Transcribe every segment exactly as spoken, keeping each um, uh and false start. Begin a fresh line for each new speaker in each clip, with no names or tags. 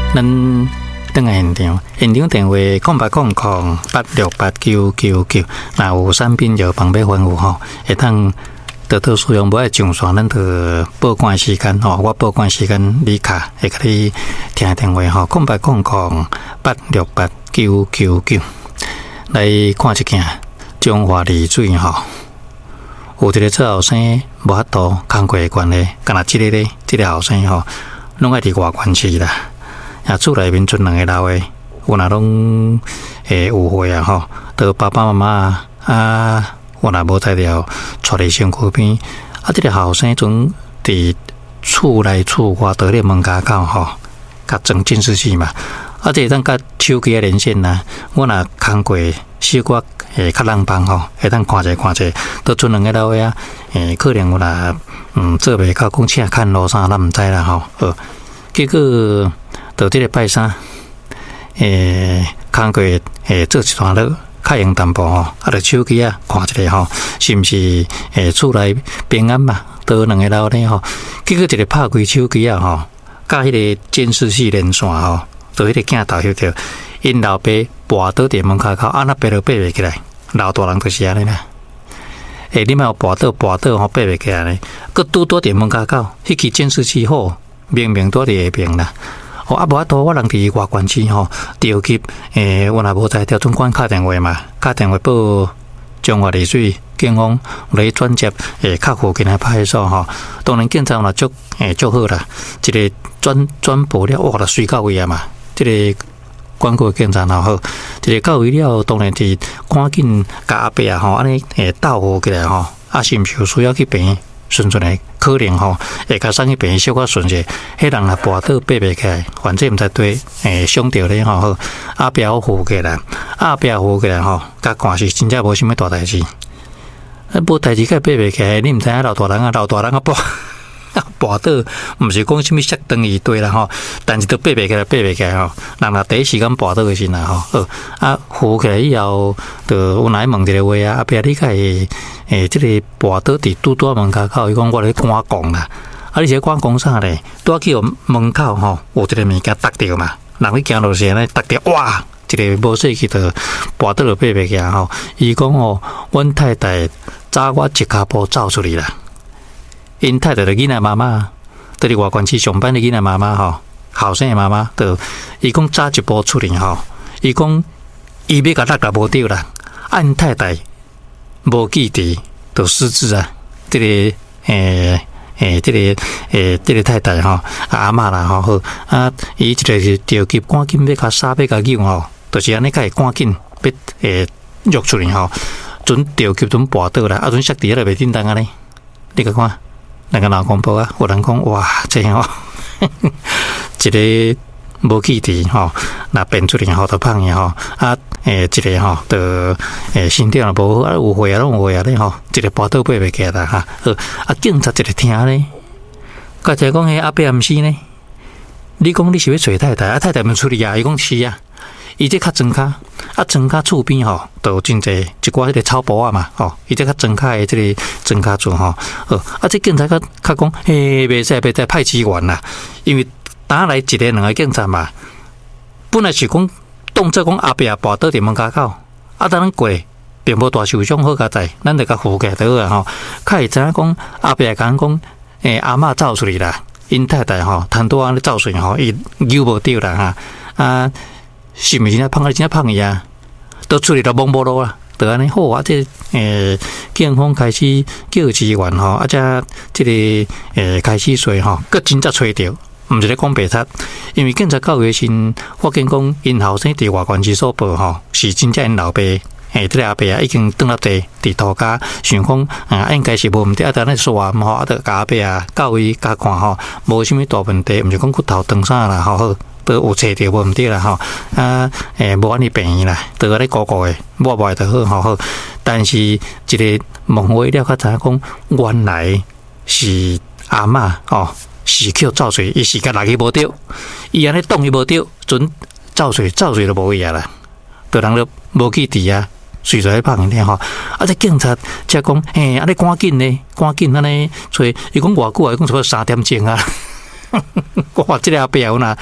咱等下现场，现场电话空八空空八六八九九九，若有产品就帮要吩咐吼，会当得到使用，无爱上线，咱就报关时间吼，我报关时间你卡会甲你听电话吼，空八空空八六八九九九，来看一件中华丽水吼。有一个做后生无法度工过的关系，干那即个咧，即、这个后生吼，拢爱伫外关市啦。啊，厝内面剩两个老诶，有若拢诶有会啊吼，都爸爸妈妈啊，有若无才调带伫身躯边。啊，即、这个后生阵伫厝内厝外倒咧门骹口吼，甲装监视器嘛。啊，即当甲手机啊连线啦，我若工过小可诶较人帮吼，会当看者看者，都剩两个老诶啊，诶可能有若嗯做袂到讲请看路啥，咱毋知啦吼。呃，结果到即个拜三，诶工过诶做一段落较用淡薄吼，啊，着手机啊看一下吼，是毋是诶厝内平安嘛？倒两个老咧吼，结果一个拍开手机啊吼，甲迄个监视器连线吼。做迄个镜头翕着，因老爸跋倒伫门骹口，啊那爬都爬袂起来，老大人就是安尼啦。诶，你莫有跋倒跋倒吼爬袂起来咧，佮拄倒伫门骹口，迄支监视器好，明明倒伫下边啦。哦，啊无法度，我人伫外关市吼，调集诶，我若无在调总管敲电话嘛，敲电话报中华丽水警方来转接诶，较附近诶派出所吼。当然警察若足诶足好啦，一个转转播了，哇，就水到位啊嘛。这个管区警察也好，这个到位了，当然是赶紧甲阿伯啊吼，安尼诶斗好起来吼，啊是毋是有需要去病院顺顺诶？可能吼会甲送去病院小可顺者，迄人若跋倒爬袂起来，反正毋知对诶伤着咧吼，好阿伯好扶起来，阿伯扶起来吼，甲看是真正无啥物大代志，啊无代志甲爬袂起来，你毋知影老大人啊，老大人啊跋。跋倒，毋是讲什么摔断伊对啦吼，但是都爬袂起来，爬袂起来吼。人若第一时间跋倒的时啦吼，啊扶起来以后，就有来问一个话啊，阿伯你甲会诶，即、这个跋倒伫拄拄门骹口，伊讲我咧赶工啦，啊你是赶工啥咧？拄去门口吼，有一个物件搭着嘛，人咧行路时咧搭着，哇！一个无细去着跋倒就爬袂起来吼。伊讲吼，阮太太早我一骹步走出去啦。因太太的囡仔妈妈，在伫外关市上班的囡仔妈妈吼，后生的妈妈，就伊讲早一步出去吼，伊讲伊要甲落也无着啦，啊因太太无记忆，就失智啊，这个诶诶，这个诶，这个太太吼，阿嬷啦吼，好啊，伊一个是着急赶紧要甲杀要甲救吼，就是安尼甲伊赶紧要诶约出去吼，准着急准跋倒啦，啊准摔伫咧袂叮当安尼，你甲看。那个老公婆啊，有人讲哇，这吼、個，一个无记忆吼，那变出嚟吼，就胖嘢吼，啊，诶，一个吼，就诶，身体也无好，啊，有血啊，拢有血啊咧吼，一个跋倒爬袂起来哈，好，啊，警察一个听咧，甲就讲迄阿伯毋是呢，你讲你是要找太太，啊，太太毋出去啊，伊讲是啊。伊这较庄卡，啊庄卡厝边吼，都有真济一寡迄个草埔啊嘛，吼，伊这较庄卡的这个庄卡厝吼，好，啊这警察较较讲，嘿，袂使袂使派支援啦，因为打来一个两个警察嘛，本来是讲当作讲阿伯跋倒伫门骹口，啊当咱过并无大受伤好佳在，咱就甲扶起来就好啊吼，较会知影讲阿伯讲讲，诶阿嬷走出去啦，因太太吼，贪多安尼走出去吼，伊救无着啦哈，啊。是毋是真正胖啊？真正胖伊啊！都出去都懵无路啦，就安尼好啊！这诶，警方开始叫支援吼，啊，这这个诶开始说吼，佮真正找着，毋是咧讲白贼，因为警察到位时，我见讲因后生伫外关市所报吼，是真正因老爸。诶，这个阿伯啊，已经转落地伫涂骹，想讲啊，应该是无问题，啊，但咧说啊，吼，啊，得甲阿伯啊，到位甲看吼，无啥物大问题，毋是讲骨头断啥啦，吼好。都有找着无毋对啦吼，啊诶无安尼病啦，都安尼高高诶，摸摸就好吼好。但是一个问话了，较知影讲原来是阿嬷哦，是去走水，伊是甲落去无着，伊安尼动伊无着，准走水走水都无去啊啦，都人都无记伫啊，随在拍人听吼。啊，这警察才讲，嘿，安尼赶紧呢，赶紧安尼找，伊讲偌久啊？伊讲差不多三点钟啊。哇，这个阿伯有呐，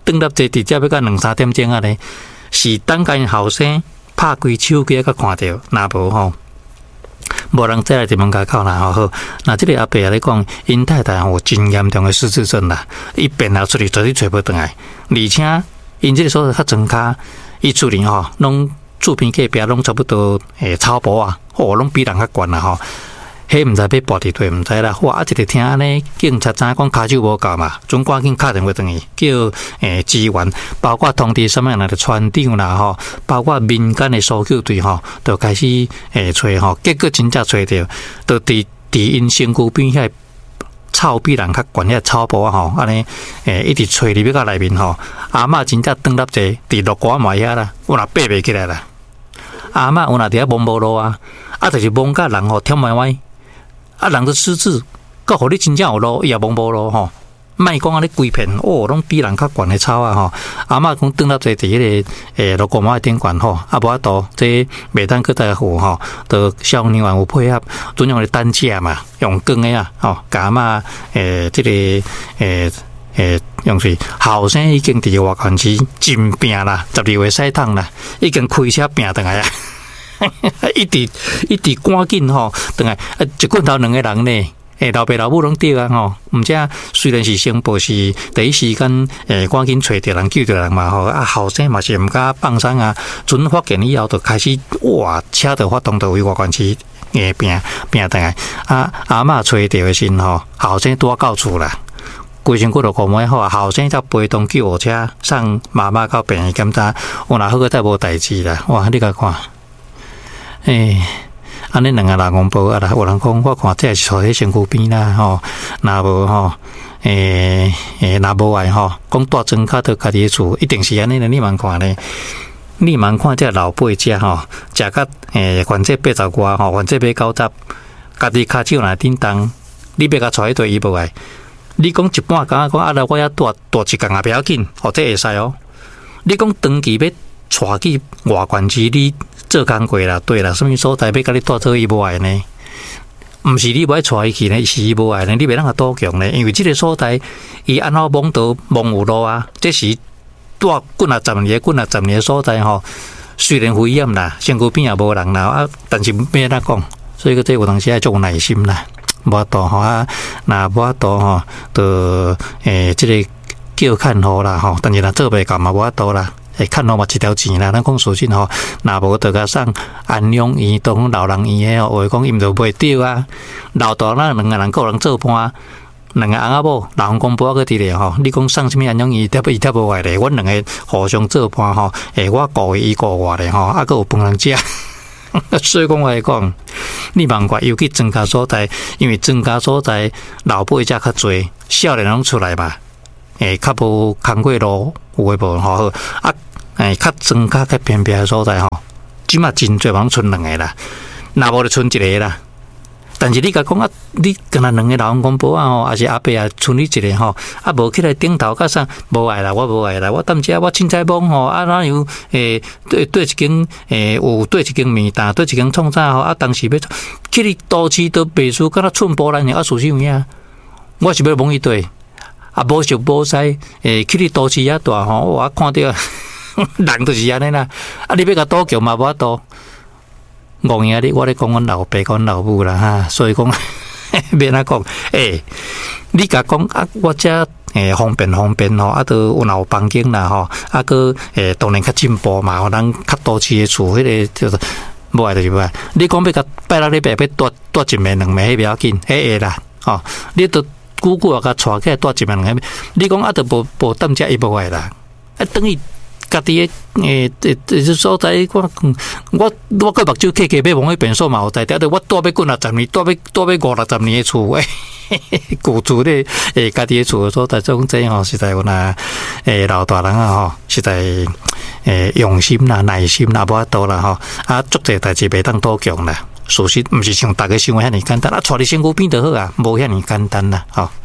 等到坐直接要到两三点钟啊咧，是等甲因后生拍开手机甲看到，若无吼。无人再来伫门口口啦，好，那这个阿伯来讲，因太太有真严重的失智症啦，伊变啊出去绝对找不倒来，而且因这个所在较庄卡，伊厝里吼，拢厝边隔壁拢差不多诶草坡啊，哦，拢比人较悬啦吼。迄毋知要跋伫对，毋知啦。我一直听安尼，警察知讲骹手无够嘛，总赶紧敲电话转去，叫诶支援，包括通知什么样的船长啦吼，包括民间的搜救队吼，就开始诶找吼，结果真正找着，就伫伫因身躯边遐草比人较悬遐草坡吼，安尼诶一直找入要到内面吼，阿嬷真正蹲落坐，伫落瓜埋遐啦，有若爬袂起来啦。阿嬷有若伫遐懵无路啊，啊就是懵甲人吼忝歪歪。啊，人都失智，佮互你真正有路，伊也懵无路吼。莫讲安尼规片，哦，拢比人较悬的草啊吼。阿嬷讲蹲到坐伫迄个诶路瓜仔顶悬吼，啊无法度，这袂当去再付吼，都消防人员有配合，准用咧担架嘛，用钢的啊，吼，甲阿嬷诶，即、這个诶诶，用是后生已经伫外县市真拼啦，十二月赛趟啦，已经开车拼倒来啊。一直一直赶紧吼，等下啊一棍头两个人呢，诶老爸老母拢对啊吼，毋只虽然是先报是第一时间诶赶紧找着人救着人嘛吼，啊后生嘛是毋敢放松啊，准发现以后就开始哇车就发动到为外县市诶拼拼等下，啊阿嬷找着诶时吼，后生拄到厝啦。规身骨就顾买好啊，后生才陪同救护车送妈妈到病院检查，有若好个再无代志啦，哇你甲看。诶，安尼两个人公婆啊啦，有人讲我看这是坐喺身躯边啦吼，若无吼，诶诶，若无爱吼，讲大庄卡到家己厝，一定是安尼啦。你慢看咧，你慢看这老辈者吼，食甲诶，反正八十外吼，反正八九十，家己骹手若叮当，你要甲带一对伊无爱，你讲一半工讲啊，来我遐大大一工也不要紧，或者会使哦。你讲长期要带去外县市，你做工过啦，对啦，什么所在要甲你带做伊无爱呢？毋是你无爱带伊去呢，是伊无爱呢，你袂当甲多强呢？因为即个所在，伊安怎懵到懵有路啊？这是带滚啊十年、滚啊十年的所在吼。虽然危险啦，身躯边也无人啦，啊，但是要安怎讲？所以个这有当时爱足有耐心啦，无法度吼啊，那无法度吼，就诶，即、這个叫看好啦吼，但是若做袂到嘛，无法度啦。诶，看到嘛一条钱啦，咱讲属实吼，若无得甲送安养院当老人院诶吼，话讲伊毋就袂着啊。老大咱两个人个人做伴，两个翁仔某老公公婆个伫咧吼，你讲送什么安养院，特别伊特无爱咧，阮两个互相做伴吼，诶，我顾伊顾我咧吼，啊，佫有饭通食。所以讲来讲，你茫怪，尤其庄家所在，因为庄家所在老辈者较侪，少年拢出来嘛。诶，较无工过路有诶无吼好啊？诶，较庄较较偏僻诶所在吼，即马真侪人剩两个啦，若无就剩一个啦。但是你甲讲啊，你敢若两个老公公婆啊吼，还是阿伯啊，剩你一个吼，啊无起来顶头甲啥无爱啦，我无爱啦，我踮遮我凊彩懵吼，啊哪有诶对对一间诶有对一间面摊，对一间创啥吼，啊当时要去你都市都袂输，敢若寸步难行啊，属实有影，我是要懵伊对。啊，无熟无识，诶，去你都市遐大吼，我看到人就是安尼啦。啊，你要甲赌强嘛，无法度。戆赢你，我咧讲阮老爸、阮老母啦哈，所以讲免啊讲，诶，你甲讲啊，我遮诶方便方便吼，啊，都有闹房间啦吼，啊，个诶当然较进步嘛，吼，咱较都市诶厝，迄个就是无爱就是无爱。你讲要甲拜六礼拜要住住一暝两暝，迄不要紧，迄会啦，吼，你都。姑姑啊，甲带起来带一万两个，你讲啊，都无无踮遮伊无爱啦，啊，等于家己诶诶诶所在，我我我个目睭客客要往迄边数嘛有在，但是我带要几啊十年，带要带要五六十年诶厝诶，旧厝咧诶家己诶厝所在，种这吼实在有呐诶老大人啊吼，实在诶用心啦、耐心啦，无法度啦吼，啊，足侪代志袂当多强啦。事实毋是像大家想的遐尼简单，啊，带伫身躯边就好啊，无遐尼简单啦，吼。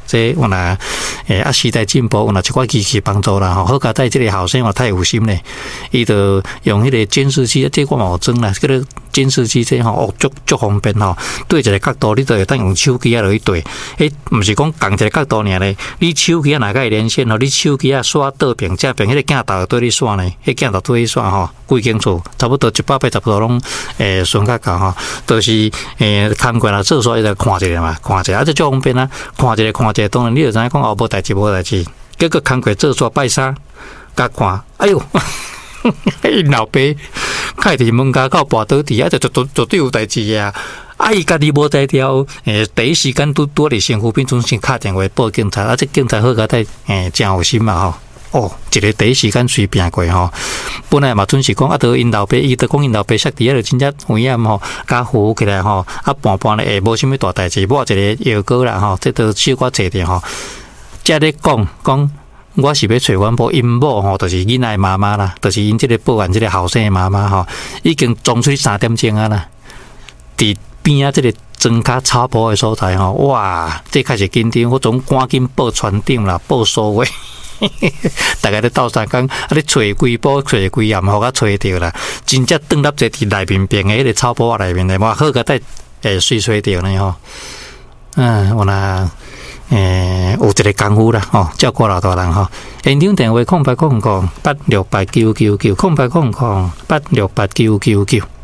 这我若诶啊时代进步，我若一寡机器帮助啦吼。好佳在这个后生我太有心咧，伊就用迄个监视器，这我嘛有装啦，这个监视器这吼哦足足方便吼。对一个角度，你就会当用手机啊落去对，诶，毋是讲共一个角度尔咧，你手机啊若甲会连线吼，你手机啊刷倒屏正屏，迄个镜头对你刷呢，迄镜头对你刷吼，规间厝差不多一百八十度拢诶顺较够吼，都是诶看过啦，做煞伊就看一下嘛，看一下啊，这足方便啊，看一下看一下，当然你就知影讲哦无代志无代志，结果看过做煞拜三，甲看，哎哟，因老爸开伫门口到跋倒伫啊，就绝绝对有代志啊！啊，伊家己无在调，诶，第一时间拄拄伫身躯边，准先敲电话报警察，啊，这警察好佳在，诶，真有心嘛吼。哦，一个第一时间随便过吼，本来嘛准是讲啊，得因老爸，伊得讲因老爸摔伫啊，就真正危险吼，甲扶起来吼，啊，半半咧，诶，无啥物大代志，抹一个药膏啦吼，这都小可坐点吼，才咧讲讲。我是要找阮某因某吼，就是囡仔妈妈啦，就是因这个报案这个后生的妈妈吼，已经撞出三点钟啊啦，伫边啊这个庄脚草坡的所在吼，哇，这开始紧张，我总赶紧报船长啦，报所谓，大家咧斗三工，啊咧找规波，找规暗，互甲找着啦，真正倒立坐伫内面边的迄个草坡内面的，哇，好个在诶水水着呢吼，嗯，我若。诶，有一个功夫啦，吼，照顾老大人吼。现场电话空八空空八六八九九九，空八空空八六八九九九。